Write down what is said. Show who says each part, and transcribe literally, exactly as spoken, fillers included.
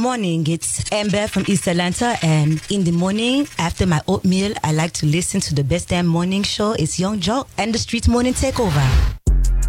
Speaker 1: morning. It's Amber from East Atlanta, and in the morning, after my oatmeal, I like to listen to the best damn morning show. It's Young Jock and the Street Morning Takeover.